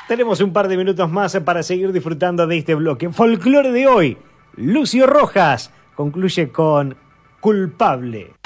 Tenemos un par de minutos más para seguir disfrutando de este bloque. Folclore de hoy. Lucio Rojas concluye con Culpable.